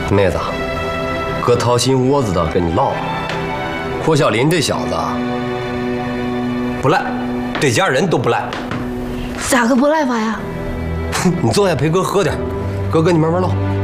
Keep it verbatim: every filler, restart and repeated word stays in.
妹子，哥掏心窝子的跟你唠，霍小林这小子不赖，这家人都不赖。 咋个不赖法呀？ 你坐下陪哥喝点，哥跟你慢慢唠。